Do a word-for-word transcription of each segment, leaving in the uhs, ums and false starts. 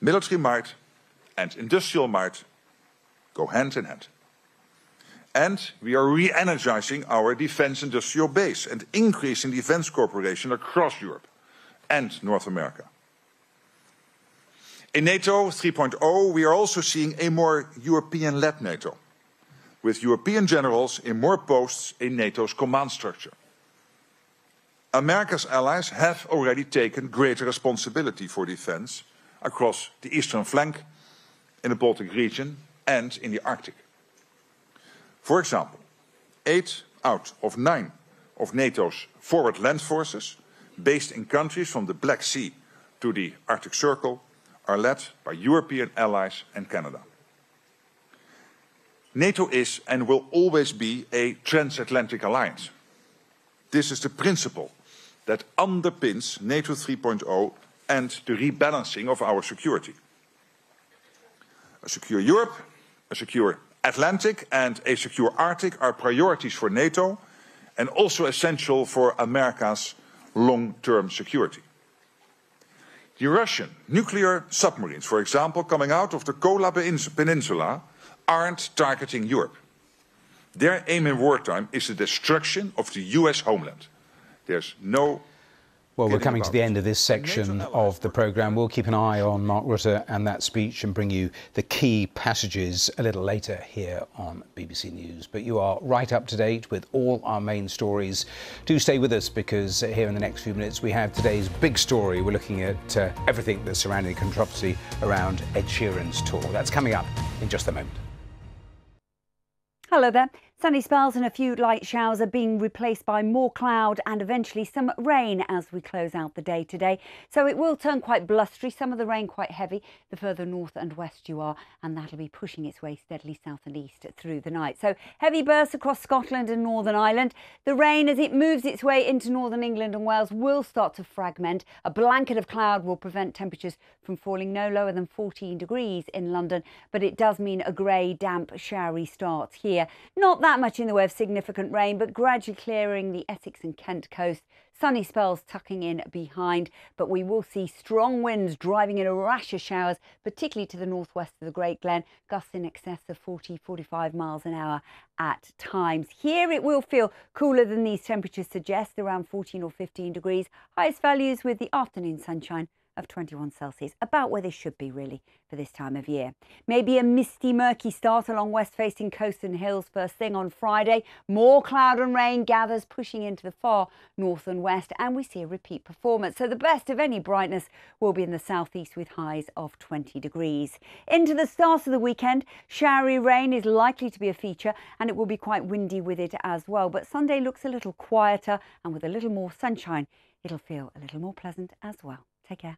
Military might and industrial might go hand in hand. And we are re-energizing our defense industrial base and increasing defense cooperation across Europe and North America. In NATO three point oh, we are also seeing a more European-led NATO, with European generals in more posts in NATO's command structure. America's allies have already taken greater responsibility for defense across the eastern flank, in the Baltic region and in the Arctic. For example, eight out of nine of NATO's forward land forces, based in countries from the Black Sea to the Arctic Circle, are led by European allies and Canada. NATO is and will always be a transatlantic alliance. This is the principle that underpins NATO three point oh and the rebalancing of our security. A secure Europe, a secure Atlantic and a secure Arctic are priorities for NATO and also essential for America's long-term security. The Russian nuclear submarines, for example, coming out of the Kola Peninsula, aren't targeting Europe. Their aim in wartime is the destruction of the U S homeland. There's no... Well, we're coming to the end of this section of the programme. We'll keep an eye on Mark Rutte and that speech and bring you the key passages a little later here on B B C News. But you are right up to date with all our main stories. Do stay with us, because here in the next few minutes we have today's big story. We're looking at uh, everything that's surrounding the controversy around Ed Sheeran's tour. That's coming up in just a moment. Hello there. Sunny spells and a few light showers are being replaced by more cloud and eventually some rain as we close out the day today. So it will turn quite blustery, some of the rain quite heavy the further north and west you are, and that'll be pushing its way steadily south and east through the night. So heavy bursts across Scotland and Northern Ireland. The rain, as it moves its way into northern England and Wales, will start to fragment. A blanket of cloud will prevent temperatures from falling no lower than fourteen degrees in London, but it does mean a grey, damp, showery start here. Not that much in the way of significant rain, but gradually clearing the Essex and Kent coast. Sunny spells tucking in behind, but we will see strong winds driving in a rash of showers, particularly to the northwest of the Great Glen, gusts in excess of forty, forty-five miles an hour at times. Here it will feel cooler than these temperatures suggest, around fourteen or fifteen degrees. Highest values with the afternoon sunshine of twenty-one Celsius, about where they should be really for this time of year. Maybe a misty, murky start along west-facing coasts and hills first thing on Friday. More cloud and rain gathers, pushing into the far north and west, and we see a repeat performance. So the best of any brightness will be in the southeast with highs of twenty degrees. Into the start of the weekend, showery rain is likely to be a feature, and it will be quite windy with it as well. But Sunday looks a little quieter, and with a little more sunshine, it'll feel a little more pleasant as well. Take care.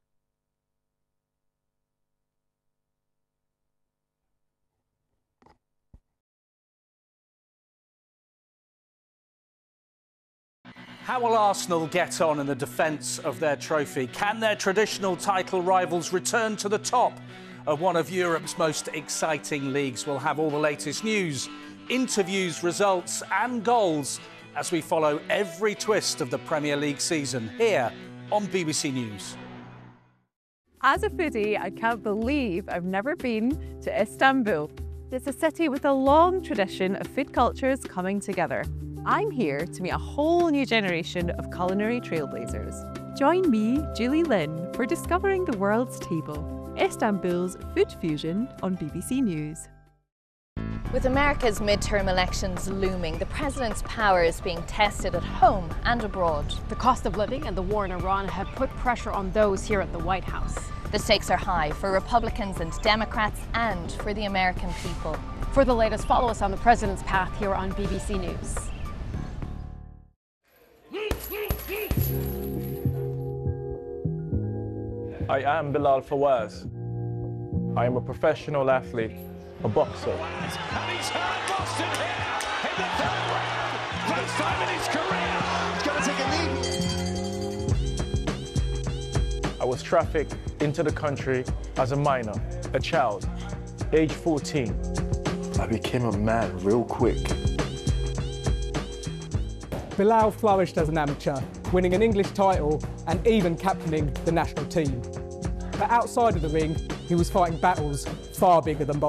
How will Arsenal get on in the defence of their trophy? Can their traditional title rivals return to the top of one of Europe's most exciting leagues? We'll have all the latest news, interviews, results and goals as we follow every twist of the Premier League season here on B B C News. As a foodie, I can't believe I've never been to Istanbul. It's a city with a long tradition of food cultures coming together. I'm here to meet a whole new generation of culinary trailblazers. Join me, Julie Lynn, for discovering the world's table, Istanbul's food fusion on B B C News. With America's midterm elections looming, the president's power is being tested at home and abroad. The cost of living and the war in Iran have put pressure on those here at the White House. The stakes are high for Republicans and Democrats and for the American people. For the latest, follow us on the president's path here on B B C News. I am Bilal Fawaz. I am a professional athlete, a boxer. And he's hurt Boston here in the third round. First time in his career. He's going to take a knee. I was trafficked into the country as a minor, a child, age fourteen. I became a man real quick. Bilal flourished as an amateur, winning an English title and even captaining the national team. But outside of the ring, he was fighting battles far bigger than boxing.